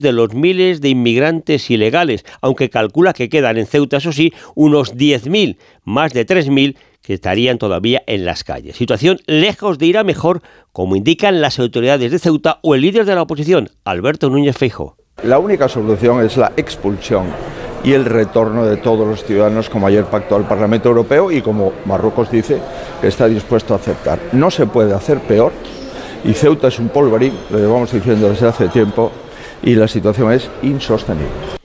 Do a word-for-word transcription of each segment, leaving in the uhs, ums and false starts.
de los miles de inmigrantes ilegales, aunque calcula que quedan en Ceuta, eso sí, unos diez mil, más de tres mil, que estarían todavía en las calles. Situación lejos de ir a mejor, como indican las autoridades de Ceuta o el líder de la oposición, Alberto Núñez Feijóo. La única solución es la expulsión y el retorno de todos los ciudadanos, como ayer pactó el Parlamento Europeo y como Marruecos dice que está dispuesto a aceptar. No se puede hacer peor y Ceuta es un polvorín, lo llevamos diciendo desde hace tiempo, y la situación es insostenible.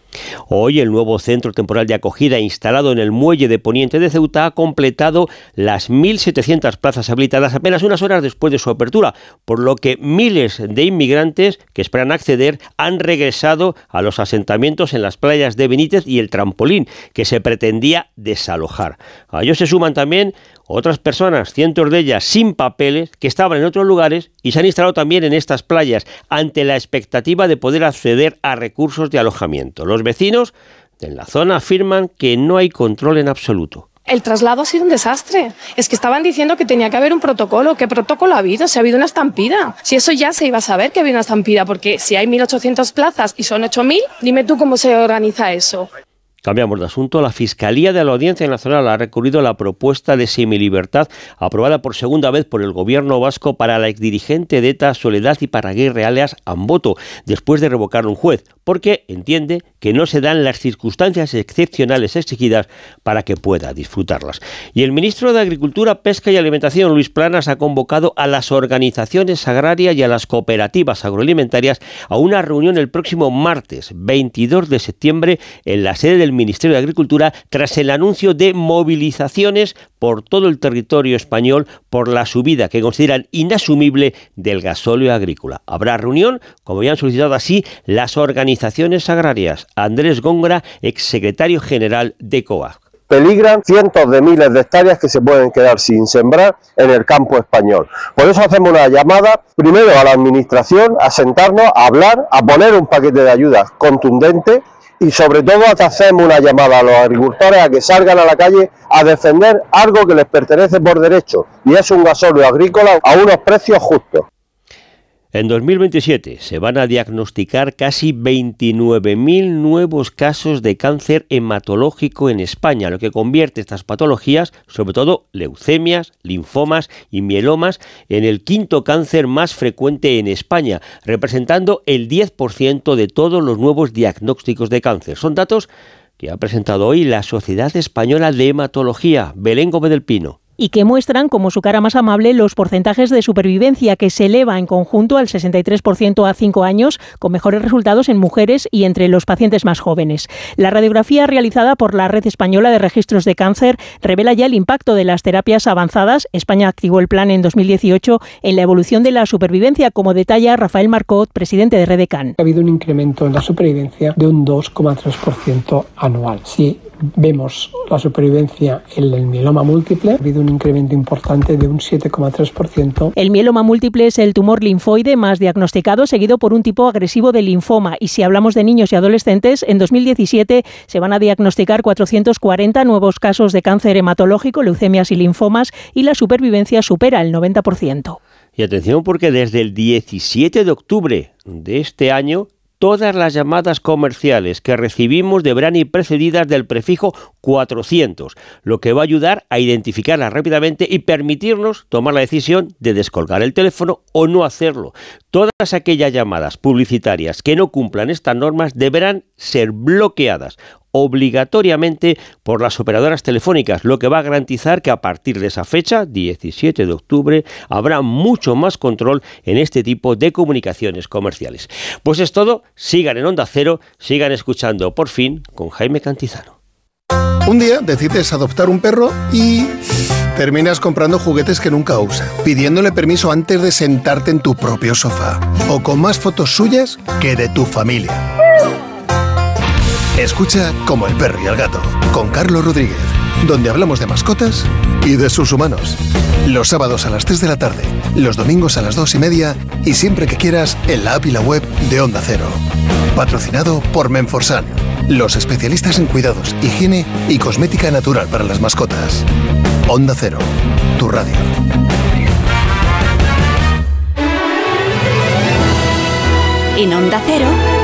Hoy el nuevo centro temporal de acogida instalado en el muelle de Poniente de Ceuta ha completado las mil setecientas plazas habilitadas apenas unas horas después de su apertura, por lo que miles de inmigrantes que esperan acceder han regresado a los asentamientos en las playas de Benítez y el Trampolín, que se pretendía desalojar. A ellos se suman también otras personas, cientos de ellas sin papeles, que estaban en otros lugares y se han instalado también en estas playas ante la expectativa de poder acceder a recursos de alojamiento. Los vecinos en la zona afirman que no hay control en absoluto. El traslado ha sido un desastre. Es que estaban diciendo que tenía que haber un protocolo. ¿Qué protocolo ha habido? Si ha habido una estampida. Si eso ya se iba a saber que había una estampida, porque si hay mil ochocientas plazas y son ocho mil, dime tú cómo se organiza eso. Cambiamos de asunto. La Fiscalía de la Audiencia Nacional ha recurrido a la propuesta de semilibertad aprobada por segunda vez por el Gobierno vasco para la exdirigente de ETA Soledad Iparraguirre alias Amboto, después de revocar un juez, porque entiende que no se dan las circunstancias excepcionales exigidas para que pueda disfrutarlas. Y el ministro de Agricultura, Pesca y Alimentación, Luis Planas, ha convocado a las organizaciones agrarias y a las cooperativas agroalimentarias a una reunión el próximo martes veintidós de septiembre en la sede del Ministerio de Agricultura, tras el anuncio de movilizaciones por todo el territorio español por la subida que consideran inasumible del gasóleo agrícola. Habrá reunión, como ya han solicitado así las organizaciones agrarias. Andrés Góngora, exsecretario general de COAG. Peligran cientos de miles de hectáreas que se pueden quedar sin sembrar en el campo español. Por eso hacemos una llamada primero a la administración, a sentarnos, a hablar, a poner un paquete de ayudas contundente. Y sobre todo hacemos una llamada a los agricultores a que salgan a la calle a defender algo que les pertenece por derecho, y es un gasóleo agrícola a unos precios justos. En dos mil veintisiete se van a diagnosticar casi veintinueve mil nuevos casos de cáncer hematológico en España, lo que convierte estas patologías, sobre todo leucemias, linfomas y mielomas, en el quinto cáncer más frecuente en España, representando el diez por ciento de todos los nuevos diagnósticos de cáncer. Son datos que ha presentado hoy la Sociedad Española de Hematología. Belén Gómez del Pino. Y que muestran, como su cara más amable, los porcentajes de supervivencia, que se eleva en conjunto al sesenta y tres por ciento a cinco años, con mejores resultados en mujeres y entre los pacientes más jóvenes. La radiografía realizada por la Red Española de Registros de Cáncer revela ya el impacto de las terapias avanzadas. España activó el plan en dos mil dieciocho en la evolución de la supervivencia, como detalla Rafael Marcot, presidente de Redecan. Ha habido un incremento en la supervivencia de un dos coma tres por ciento anual. Sí. Vemos la supervivencia en el mieloma múltiple, ha habido un incremento importante de un siete coma tres por ciento. El mieloma múltiple es el tumor linfoide más diagnosticado, seguido por un tipo agresivo de linfoma. Y si hablamos de niños y adolescentes, en dos mil diecisiete se van a diagnosticar cuatrocientos cuarenta nuevos casos de cáncer hematológico, leucemias y linfomas, y la supervivencia supera el noventa por ciento. Y atención, porque desde el diecisiete de octubre de este año, todas las llamadas comerciales que recibimos deberán ir precedidas del prefijo cuatrocientos, lo que va a ayudar a identificarlas rápidamente y permitirnos tomar la decisión de descolgar el teléfono o no hacerlo. Todas aquellas llamadas publicitarias que no cumplan estas normas deberán ser bloqueadas obligatoriamente por las operadoras telefónicas, lo que va a garantizar que a partir de esa fecha, diecisiete de octubre, habrá mucho más control en este tipo de comunicaciones comerciales. Pues es todo, sigan en Onda Cero, sigan escuchando Por Fin con Jaime Cantizano. Un día decides adoptar un perro y terminas comprando juguetes que nunca usa, pidiéndole permiso antes de sentarte en tu propio sofá, o con más fotos suyas que de tu familia. Escucha Como el perro y el gato, con Carlos Rodríguez, donde hablamos de mascotas y de sus humanos. Los sábados a las tres de la tarde, los domingos a las dos y media y siempre que quieras en la app y la web de Onda Cero. Patrocinado por Menforsan, los especialistas en cuidados, higiene y cosmética natural para las mascotas. Onda Cero, tu radio. En Onda Cero,